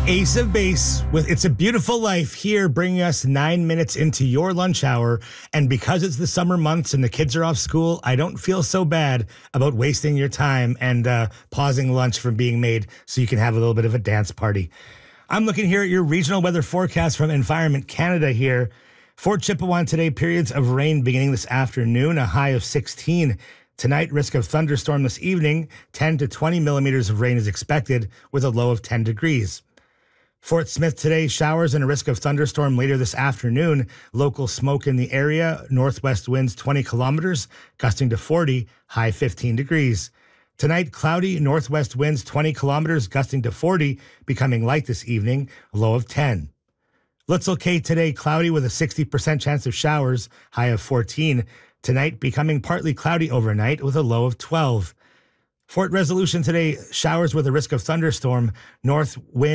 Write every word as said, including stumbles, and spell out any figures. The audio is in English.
Ace of Base with It's a Beautiful Life here, bringing us nine minutes into your lunch hour. And because it's the summer months and the kids are off school, I don't feel so bad about wasting your time and uh, pausing lunch from being made so you can have a little bit of a dance party. I'm looking here at your regional weather forecast from Environment Canada here. Fort Chipewyan today, periods of rain beginning this afternoon, a high of sixteen. Tonight, risk of thunderstorm this evening, ten to twenty millimeters of rain is expected with a low of ten degrees. Fort Smith today, showers and a risk of thunderstorm later this afternoon. Local smoke in the area, northwest winds twenty kilometers, gusting to forty, high fifteen degrees. Tonight, cloudy, northwest winds twenty kilometers, gusting to forty, becoming light this evening, low of ten. Litzel K today, cloudy with a sixty percent chance of showers, high of fourteen. Tonight, becoming partly cloudy overnight with a low of twelve. Fort Resolution today, showers with a risk of thunderstorm, north wind